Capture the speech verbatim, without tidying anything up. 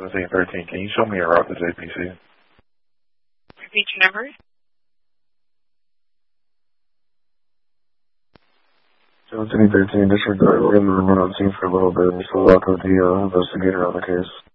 seventeen thirteen, can you show me a route to J P C? Repeat your number. seventeen thirteen, disregard. We're going to remain on scene for a little bit. We're still out with the uh, investigator on the case.